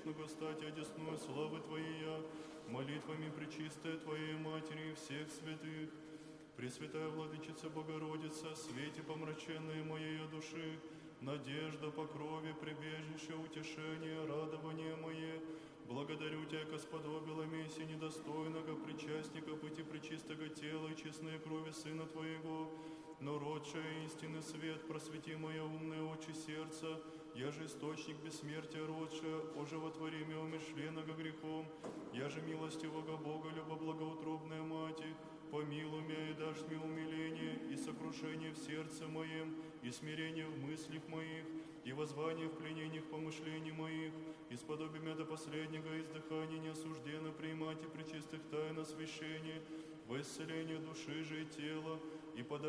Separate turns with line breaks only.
вечного стать одесную славы Твоей, молитвами пречистая Твоей Матери и всех святых, Пресвятая Владычица Богородица, свете помраченной моей души, надежда, покрове, прибежище, утешение, радование мое, благодарю Тебя, Господобила Месси, недостойного причастника пути пречистого тела и честной крови Сына Твоего, но родшая истинный свет, просвети мое умное очи сердца, я же источник бессмертия родшая, оживотвори меня умышленного грехом, я же милостивого Бога, любоблагоутробная Мати, помилуй меня и дашь мне умиление и сокрушение в сердце моем, и смирение в мыслях моих, и воззвание в пленениях помышлений моих, и сподоби меня до последнего издыхания неосужденно приимать и пречистых тайн освящения, во исцеление души же и тела, и подай